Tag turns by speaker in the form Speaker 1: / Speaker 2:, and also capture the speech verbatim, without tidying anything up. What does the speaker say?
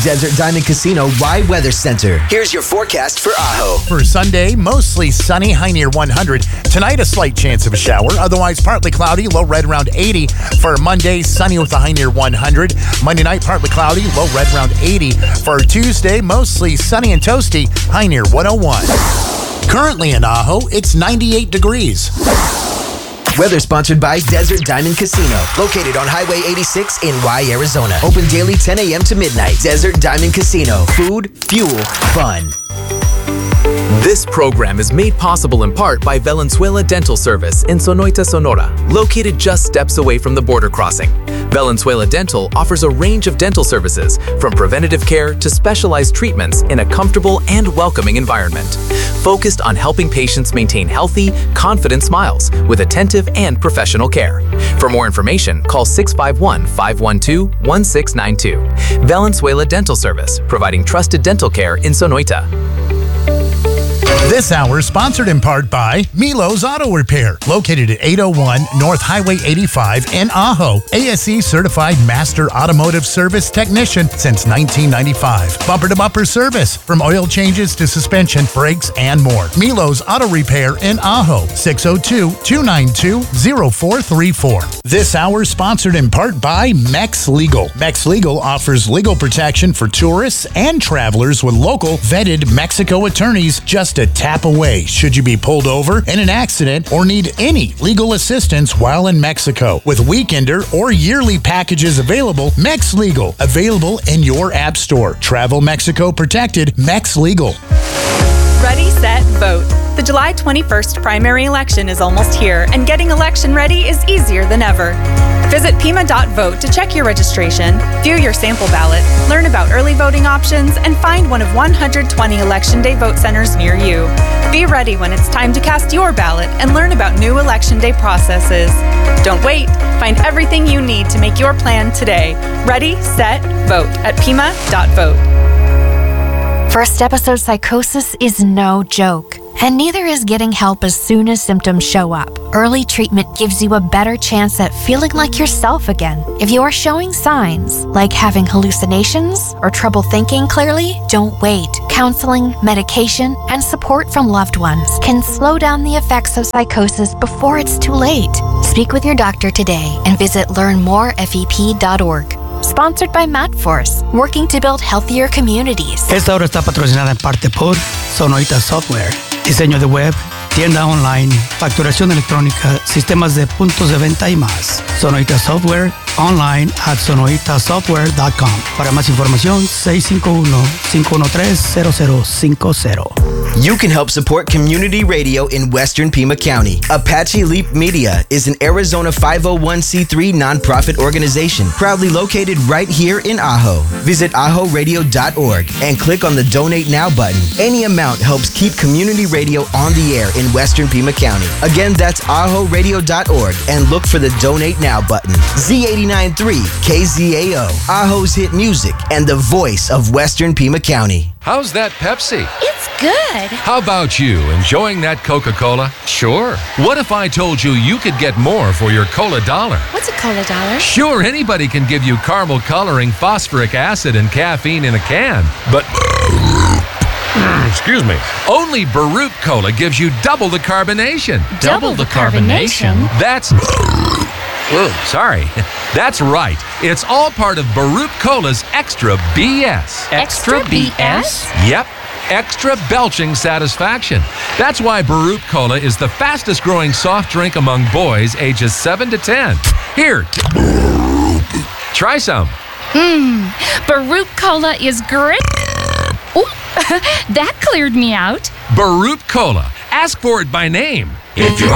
Speaker 1: Desert Diamond Casino Y Weather Center. Here's your forecast for Ajo.
Speaker 2: For Sunday, mostly sunny, high near one hundred. Tonight, a slight chance of a shower. Otherwise, partly cloudy, low red around eighty. For Monday, sunny with a high near one hundred. Monday night, partly cloudy, low red around eighty. For Tuesday, mostly sunny and toasty, high near one oh one. Currently in Ajo, it's ninety-eight degrees.
Speaker 1: Weather sponsored by Desert Diamond Casino, located on Highway eighty-six in Y, Arizona. Open daily ten a.m. to midnight. Desert Diamond Casino. Food, fuel, fun.
Speaker 3: This program is made possible in part by Valenzuela Dental Service in Sonoita, Sonora, located just steps away from the border crossing. Valenzuela Dental offers a range of dental services, from preventative care to specialized treatments in a comfortable and welcoming environment, focused on helping patients maintain healthy, confident smiles with attentive and professional care. For more information, call six five one, five one two, one six nine two. Valenzuela Dental Service, providing trusted dental care in Sonoita.
Speaker 2: This hour is sponsored in part by Milo's Auto Repair, located at eight oh one North Highway eighty-five in Ajo. A S E certified master automotive service technician since nineteen ninety-five. Bumper-to-bumper service, from oil changes to suspension, brakes, and more. Milo's Auto Repair in Ajo, six oh two, two nine two, oh four three four. This hour is sponsored in part by Mex Legal. Mex Legal offers legal protection for tourists and travelers with local, vetted Mexico attorneys just a tap away should you be pulled over in an accident or need any legal assistance while in Mexico. With weekender or yearly packages available, Mex Legal, available in your app store. Travel Mexico protected, Mex Legal.
Speaker 4: Ready, set, vote. The July twenty-first primary election is almost here, and getting election ready is easier than ever. Visit Pima dot vote to check your registration, view your sample ballot, learn about early voting options, and find one of one hundred twenty Election Day vote centers near you. Be ready when it's time to cast your ballot and learn about new Election Day processes. Don't wait. Find everything you need to make your plan today. Ready, set, vote at Pima dot vote.
Speaker 5: First episode psychosis is no joke, and neither is getting help as soon as symptoms show up. Early treatment gives you a better chance at feeling like yourself again. If you are showing signs, like having hallucinations or trouble thinking clearly, don't wait. Counseling, medication, and support from loved ones can slow down the effects of psychosis before it's too late. Speak with your doctor today and visit learn more F E P dot org. Sponsored by MatForce, working to build healthier communities.
Speaker 6: Esta hora está patrocinada en parte por Sonoita Software. Diseño de web, tienda online, facturación electrónica, sistemas de puntos de venta y más. Sonoita Software, online at sonoita software dot com. Para más información, seis cinco uno, cinco uno tres, cero cero cinco cero.
Speaker 1: You can help support community radio in Western Pima County. Apache Leap Media is an Arizona five oh one c three nonprofit organization proudly located right here in Ajo. Visit ajo radio dot org and click on the Donate Now button. Any amount helps keep community radio on the air in Western Pima County. Again, that's ajo radio dot org and look for the Donate Now button. Z eighty-nine point three K Z A O, Ajo's hit music and the voice of Western Pima County.
Speaker 7: How's that Pepsi?
Speaker 8: It's good.
Speaker 7: How about you, enjoying that Coca-Cola? Sure. What if I told you you could get more for your Cola Dollar?
Speaker 8: What's a Cola Dollar?
Speaker 7: Sure, anybody can give you caramel coloring, phosphoric acid, and caffeine in a can. But, excuse me, only Baruch Cola gives you double the carbonation.
Speaker 8: Double the carbonation?
Speaker 7: That's... Ooh, sorry. That's right. It's all part of Baruch Cola's Extra B S.
Speaker 8: Extra B S?
Speaker 7: Yep. Extra belching satisfaction. That's why Baruch Cola is the fastest growing soft drink among boys ages seven to ten. Here, try some.
Speaker 8: Mmm, Baruch Cola is great. Ooh, that cleared me out.
Speaker 7: Baruch Cola. Ask for it by name. If you're